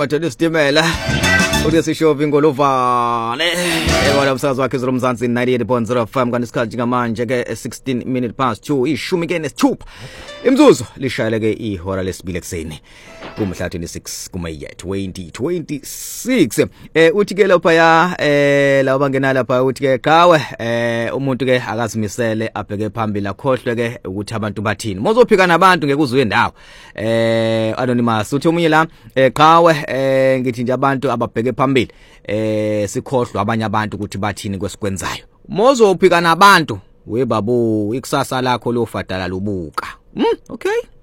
ematheni sitimela uthi sishovi ngolovane wala umsakazo wakhe zomzansi 98.0 FM kanisikhathi ngamanje ke 16 minutes past 2 ishumi ke nesithupha imzuzu lishayele ke ihora lesibili ekseni kumhla 26 kuMeyi 2026 uthi ke lapha ya la bangena lapha uthi ke qawe umuntu ke akazimisele abheke phambili akhohlwe ke ukuthi abantu bathini mozophika nabantu ngeke uzuye ndawo anonymous uthi umunye la qawe ngithi nje abantu ababheke phambili sikhohlwa abanye abantu ukuthi bathini kwesikwenzayo mozophika nabantu we babo ikusasa lakho lofadala lubuka okay